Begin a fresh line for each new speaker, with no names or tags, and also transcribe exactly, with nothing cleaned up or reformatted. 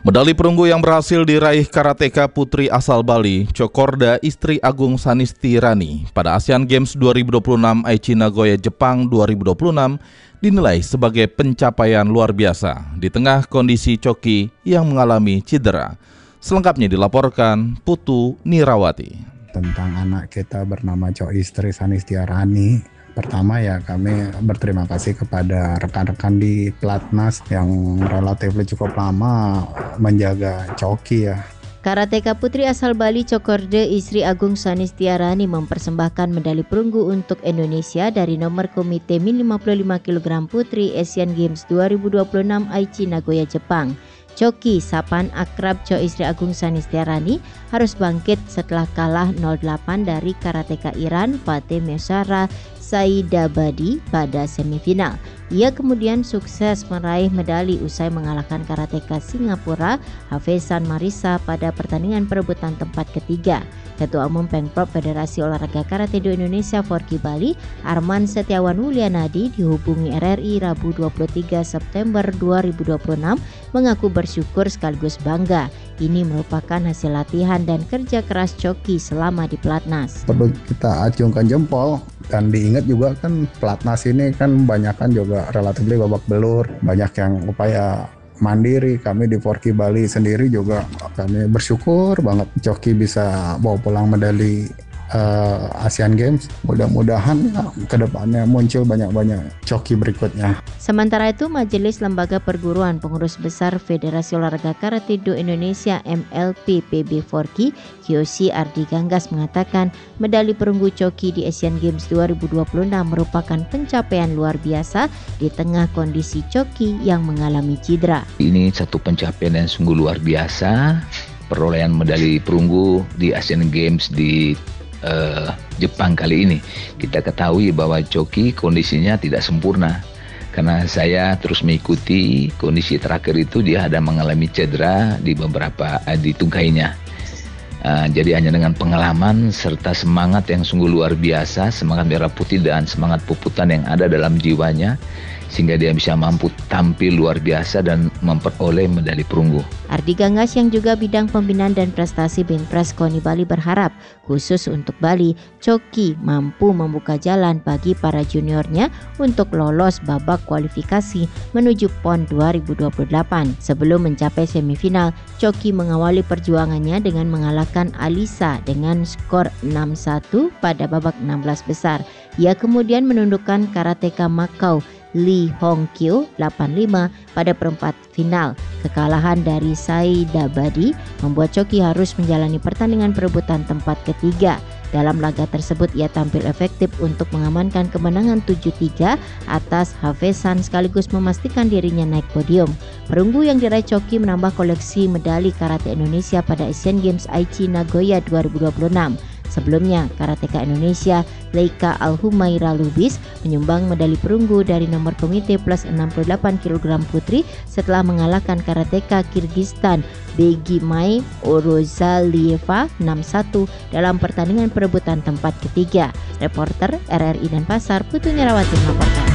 Medali perunggu yang berhasil diraih karateka putri asal Bali, Cokorda Istri Agung Sanisti Rani pada Asian Games dua ribu dua puluh enam Aichi Nagoya, Jepang dua ribu dua puluh enam dinilai sebagai pencapaian luar biasa di tengah kondisi Coki yang mengalami cedera. Selengkapnya dilaporkan Putu Nirawati.
Tentang anak kita bernama Co Istri Sanisti Rani. Pertama ya kami berterima kasih kepada rekan-rekan di Platnas yang relatif cukup lama menjaga Coki ya.
Karateka putri asal Bali Cokorda Istri Agung Sanisti Rani mempersembahkan medali perunggu untuk Indonesia dari nomor komite min lima puluh lima kilogram putri Asian Games dua ribu dua puluh enam Aichi Nagoya, Jepang. Coki, sapaan akrab Co Istri Agung Sanisti Rani, harus bangkit setelah kalah nol delapan dari karateka Iran Fateh Mesara Saidabadi pada semifinal. Ia kemudian sukses meraih medali usai mengalahkan karateka Singapura Hafezan Marisa pada pertandingan perebutan tempat ketiga. Ketua Umum Pengprov Federasi Olahraga Karate Do Indonesia Forky Bali, Arman Setiawan Wulianadi, dihubungi R R I Rabu dua puluh tiga September dua ribu dua puluh enam, mengaku bersyukur sekaligus bangga. Ini merupakan hasil latihan dan kerja keras Coki selama di Platnas.
Perlu kita acungkan jempol dan diingat juga kan Platnas ini kan banyak kan juga relatif babak belur, banyak yang upaya mandiri. Kami di Forky Bali sendiri juga kami bersyukur banget Coki bisa bawa pulang medali uh, Asian Games. Mudah-mudahan ya, kedepannya muncul banyak-banyak Coki berikutnya.
Sementara itu, Majelis Lembaga Perguruan Pengurus Besar Federasi Olahraga Karate Do Indonesia M L P P B Forky, Kiyoshi Ardi Ganggas, mengatakan medali perunggu Coki di Asian Games dua ribu dua puluh enam merupakan pencapaian luar biasa di tengah kondisi Coki yang mengalami cedera.
Ini satu pencapaian yang sungguh luar biasa, perolehan medali perunggu di Asian Games di uh, Jepang kali ini. Kita ketahui bahwa Coki kondisinya tidak sempurna. Karena saya terus mengikuti kondisi terakhir itu, dia ada mengalami cedera di beberapa eh, di tungkainya. Uh, jadi hanya dengan pengalaman serta semangat yang sungguh luar biasa, semangat merah putih dan semangat puputan yang ada dalam jiwanya, sehingga dia bisa mampu tampil luar biasa dan memperoleh medali perunggu.
Ardi Ganggas yang juga bidang pembinaan dan prestasi Binpres KONI Bali berharap khusus untuk Bali, Coki mampu membuka jalan bagi para juniornya untuk lolos babak kualifikasi menuju PON dua ribu dua puluh delapan. Sebelum mencapai semifinal, Coki mengawali perjuangannya dengan mengalahkan Alisa dengan skor enam satu pada babak enam belas besar. Ia kemudian menundukkan karateka Makau Lee Hong Kyo delapan lima pada perempat final. Kekalahan dari Saidabadi membuat Coki harus menjalani pertandingan perebutan tempat ketiga. Dalam laga tersebut ia tampil efektif untuk mengamankan kemenangan tujuh tiga atas Hafezan sekaligus memastikan dirinya naik podium. Perunggu yang diraih Coki menambah koleksi medali karate Indonesia pada Asian Games Aichi Nagoya dua ribu dua puluh enam. Sebelumnya, karateka Indonesia Leika Alhumaira Lubis menyumbang medali perunggu dari nomor komite plus enam puluh delapan kilogram putri setelah mengalahkan karateka Kirgistan Begimai Orozalieva enam satu dalam pertandingan perebutan tempat ketiga. Reporter R R I Denpasar Putu Nirawati melaporkan.